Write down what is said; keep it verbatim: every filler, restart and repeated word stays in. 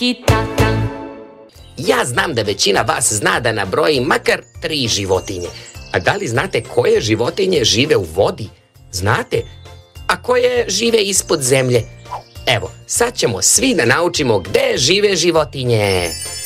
Ja znam da većina vas zna da nabroji makar tri životinje. A da li znate koje životinje žive u vodi? Znate? A koje žive ispod zemlje? Evo, sad ćemo svi da naučimo gde žive životinje.